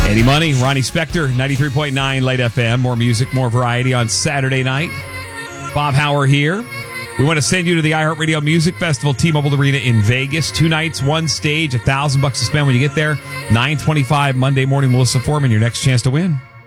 Eddie Money, Ronnie Spector, 93.9 Light FM. More music, more variety on Saturday night. Bob Hauer here. We want to send you to the iHeartRadio Music Festival, T-Mobile Arena in Vegas. 2 nights, 1 stage, $1,000 to spend when you get there. 9:25 Monday morning. Melissa Foreman, your next chance to win.